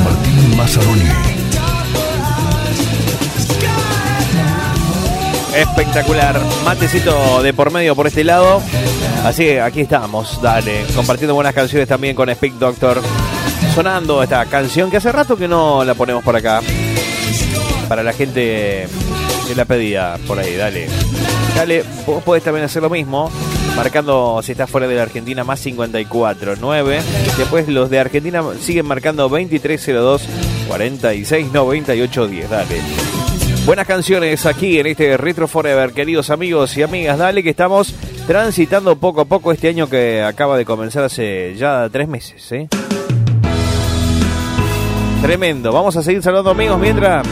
Martín Mazzaroni. Espectacular, matecito de por medio por este lado. Así que aquí estamos, dale, compartiendo buenas canciones también con Speak Doctor. Sonando esta canción que hace rato que no la ponemos por acá. Para la gente que la pedía por ahí, dale. Dale, vos podés también hacer lo mismo, marcando si estás fuera de la Argentina más 549. Después los de Argentina siguen marcando 2302 469810, dale. Buenas canciones aquí en este Retro Forever, queridos amigos y amigas. Dale, que estamos transitando poco a poco este año que acaba de comenzar hace ya 3 meses, ¿eh? Tremendo. Vamos a seguir saludando amigos mientras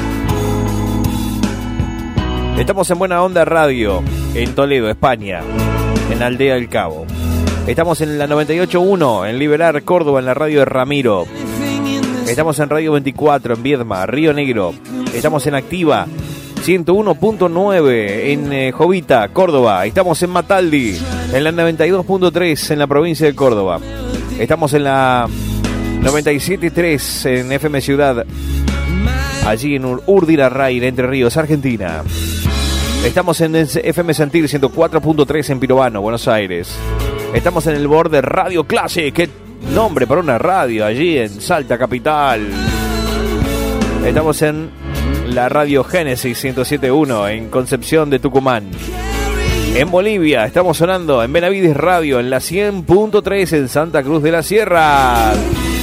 estamos en Buena Onda Radio, en Toledo, España, en Aldea del Cabo. Estamos en la 98.1, en Liberar, Córdoba, en la radio de Ramiro. Estamos en Radio 24, en Viedma, Río Negro. Estamos en Activa 101.9 en Jovita, Córdoba. Estamos en Mataldi, en la 92.3 en la provincia de Córdoba. Estamos en la 97.3 en FM Ciudad, allí en Urdinarray, en Entre Ríos, Argentina. Estamos en FM Sentir 104.3 en Pirobano, Buenos Aires. Estamos en el borde Radio Clase, qué nombre para una radio, allí en Salta Capital. Estamos en la Radio Génesis 107.1 en Concepción de Tucumán. En Bolivia estamos sonando en Benavides Radio en la 100.3 en Santa Cruz de la Sierra.